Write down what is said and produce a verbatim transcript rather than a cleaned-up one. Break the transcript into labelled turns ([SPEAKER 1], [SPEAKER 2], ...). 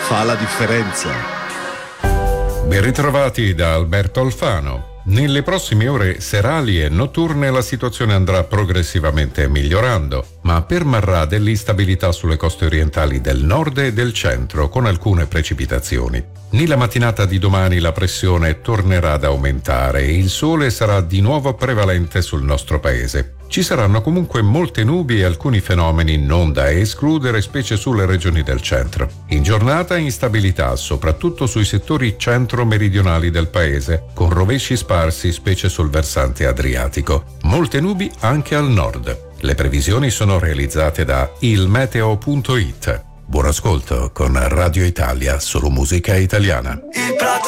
[SPEAKER 1] fa la differenza.
[SPEAKER 2] Ben ritrovati da Alberto Alfano. Nelle prossime ore serali e notturne la situazione andrà progressivamente migliorando, ma permarrà dell'instabilità sulle coste orientali del nord e del centro, con alcune precipitazioni. Nella mattinata di domani la pressione tornerà ad aumentare e il sole sarà di nuovo prevalente sul nostro paese. Ci saranno comunque molte nubi e alcuni fenomeni non da escludere, specie sulle regioni del centro. In giornata instabilità, soprattutto sui settori centro-meridionali del paese, con rovesci sparsi, specie sul versante adriatico. Molte nubi anche al nord. Le previsioni sono realizzate da il meteo punto it. Buon ascolto con Radio Italia, solo musica italiana.
[SPEAKER 3] Il prato